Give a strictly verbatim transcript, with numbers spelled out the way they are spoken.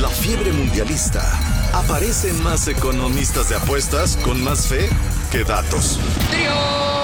la fiebre mundialista, aparecen más economistas de apuestas con más fe que datos. ¡Trío!